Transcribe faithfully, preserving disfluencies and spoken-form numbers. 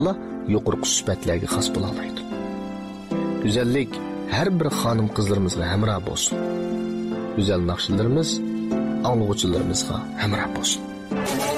yuqorqi sifatlarga xos bo'la oladi. Go'zallik har bir xonim qizlarimizga hamroh bo'lsin. Go'zal naqshlarimiz anglovchilarimizga hamroh bo'lsin.